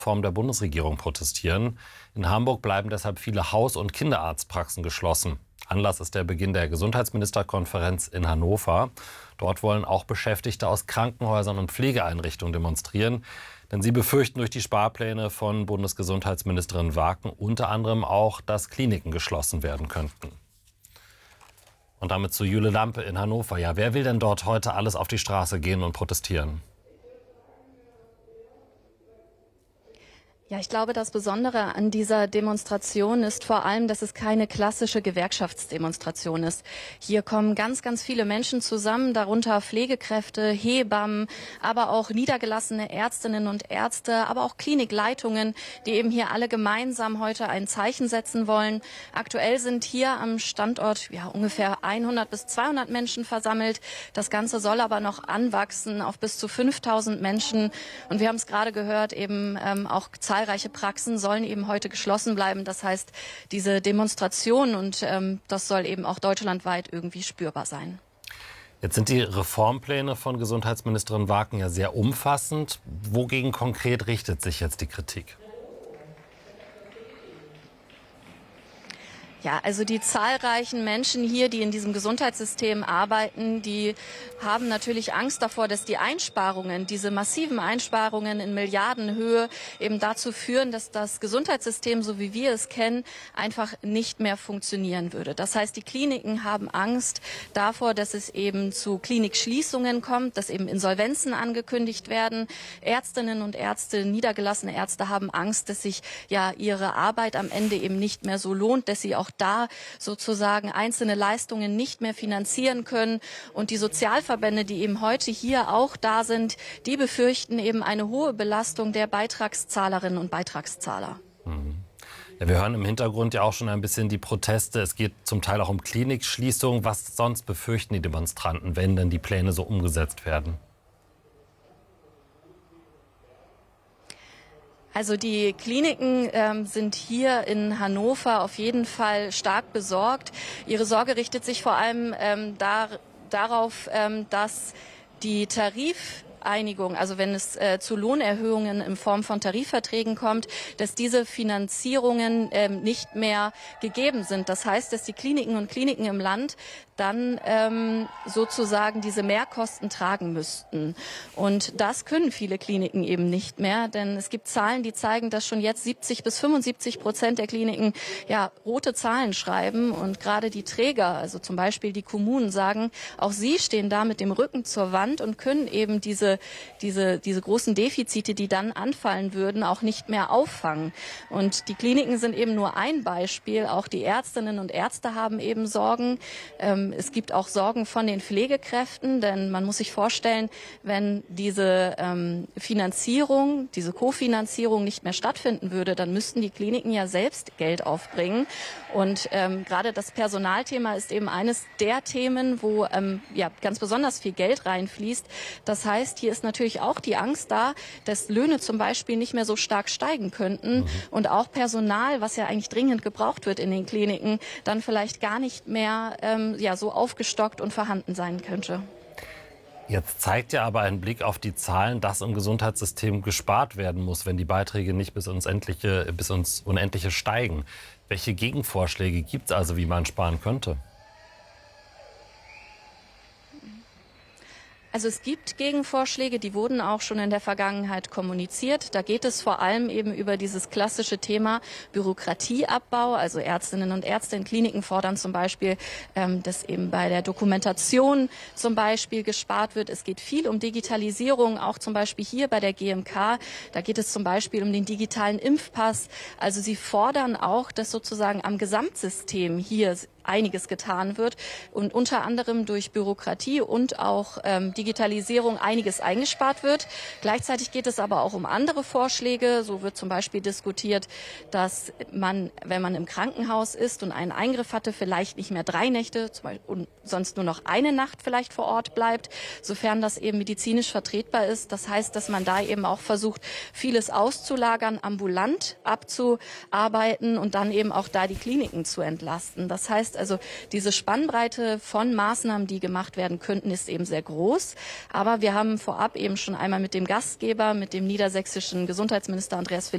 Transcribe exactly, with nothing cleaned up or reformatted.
Form der Bundesregierung protestieren. In Hamburg bleiben deshalb viele Haus- und Kinderarztpraxen geschlossen. Anlass ist der Beginn der Gesundheitsministerkonferenz in Hannover. Dort wollen auch Beschäftigte aus Krankenhäusern und Pflegeeinrichtungen demonstrieren. Denn sie befürchten durch die Sparpläne von Bundesgesundheitsministerin Waken unter anderem auch, dass Kliniken geschlossen werden könnten. Und damit zu Jule Lampe in Hannover. Ja, wer will denn dort heute alles auf die Straße gehen und protestieren? Ja, ich glaube, das Besondere an dieser Demonstration ist vor allem, dass es keine klassische Gewerkschaftsdemonstration ist. Hier kommen ganz, ganz viele Menschen zusammen, darunter Pflegekräfte, Hebammen, aber auch niedergelassene Ärztinnen und Ärzte, aber auch Klinikleitungen, die eben hier alle gemeinsam heute ein Zeichen setzen wollen. Aktuell sind hier am Standort ja, ungefähr hundert bis zweihundert Menschen versammelt. Das Ganze soll aber noch anwachsen auf bis zu fünftausend Menschen. Und wir haben es gerade gehört, eben ähm, auch zahlreiche Zahlreiche Praxen sollen eben heute geschlossen bleiben. Das heißt, diese Demonstration und ähm, das soll eben auch deutschlandweit irgendwie spürbar sein. Jetzt sind die Reformpläne von Gesundheitsministerin Waken ja sehr umfassend. Wogegen konkret richtet sich jetzt die Kritik? Ja, also die zahlreichen Menschen hier, die in diesem Gesundheitssystem arbeiten, die haben natürlich Angst davor, dass die Einsparungen, diese massiven Einsparungen in Milliardenhöhe eben dazu führen, dass das Gesundheitssystem, so wie wir es kennen, einfach nicht mehr funktionieren würde. Das heißt, die Kliniken haben Angst davor, dass es eben zu Klinikschließungen kommt, dass eben Insolvenzen angekündigt werden. Ärztinnen und Ärzte, niedergelassene Ärzte haben Angst, dass sich ja ihre Arbeit am Ende eben nicht mehr so lohnt, dass sie auch da sozusagen einzelne Leistungen nicht mehr finanzieren können. Und die Sozialverbände, die eben heute hier auch da sind, die befürchten eben eine hohe Belastung der Beitragszahlerinnen und Beitragszahler. Mhm. Ja, wir hören im Hintergrund ja auch schon ein bisschen die Proteste. Es geht zum Teil auch um Klinikschließungen. Was sonst befürchten die Demonstranten, wenn denn die Pläne so umgesetzt werden? Also die Kliniken ähm, sind hier in Hannover auf jeden Fall stark besorgt. Ihre Sorge richtet sich vor allem ähm, dar darauf, ähm, dass die Tarifeinigung, also wenn es äh, zu Lohnerhöhungen in Form von Tarifverträgen kommt, dass diese Finanzierungen ähm, nicht mehr gegeben sind. Das heißt, dass die Kliniken und Kliniken im Land dann ähm, sozusagen diese Mehrkosten tragen müssten. Und das können viele Kliniken eben nicht mehr, denn es gibt Zahlen, die zeigen, dass schon jetzt siebzig bis fünfundsiebzig Prozent der Kliniken ja rote Zahlen schreiben. Und gerade die Träger, also zum Beispiel die Kommunen, sagen, auch sie stehen da mit dem Rücken zur Wand und können eben diese, diese, diese großen Defizite, die dann anfallen würden, auch nicht mehr auffangen. Und die Kliniken sind eben nur ein Beispiel. Auch die Ärztinnen und Ärzte haben eben Sorgen. Ähm, Es gibt auch Sorgen von den Pflegekräften, denn man muss sich vorstellen, wenn diese ähm, Finanzierung, diese Kofinanzierung nicht mehr stattfinden würde, dann müssten die Kliniken ja selbst Geld aufbringen. Und ähm, gerade das Personalthema ist eben eines der Themen, wo ähm, ja ganz besonders viel Geld reinfließt. Das heißt, hier ist natürlich auch die Angst da, dass Löhne zum Beispiel nicht mehr so stark steigen könnten mhm. und auch Personal, was ja eigentlich dringend gebraucht wird in den Kliniken, dann vielleicht gar nicht mehr ähm, ja so aufgestockt und vorhanden sein könnte. Jetzt zeigt ja aber ein Blick auf die Zahlen, dass im Gesundheitssystem gespart werden muss, wenn die Beiträge nicht bis ins, Endliche, bis ins Unendliche steigen. Welche Gegenvorschläge gibt es also, wie man sparen könnte? Also es gibt Gegenvorschläge, die wurden auch schon in der Vergangenheit kommuniziert. Da geht es vor allem eben über dieses klassische Thema Bürokratieabbau. Also Ärztinnen und Ärzte in Kliniken fordern zum Beispiel, ähm, dass eben bei der Dokumentation zum Beispiel gespart wird. Es geht viel um Digitalisierung, auch zum Beispiel hier bei der G M K. Da geht es zum Beispiel um den digitalen Impfpass. Also sie fordern auch, dass sozusagen am Gesamtsystem hier einiges getan wird und unter anderem durch Bürokratie und auch ähm, Digitalisierung einiges eingespart wird. Gleichzeitig geht es aber auch um andere Vorschläge. So wird zum Beispiel diskutiert, dass man, wenn man im Krankenhaus ist und einen Eingriff hatte, vielleicht nicht mehr drei Nächte zum Beispiel, und sonst nur noch eine Nacht vielleicht vor Ort bleibt, sofern das eben medizinisch vertretbar ist. Das heißt, dass man da eben auch versucht, vieles auszulagern, ambulant abzuarbeiten und dann eben auch da die Kliniken zu entlasten. Das heißt, also diese Spannbreite von Maßnahmen, die gemacht werden könnten, ist eben sehr groß. Aber wir haben vorab eben schon einmal mit dem Gastgeber, mit dem niedersächsischen Gesundheitsminister Andreas